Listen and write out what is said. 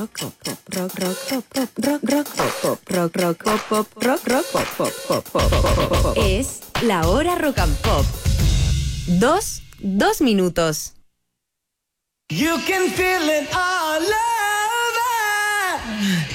Es la hora rock and pop. 2 minutos. You can feel it all over.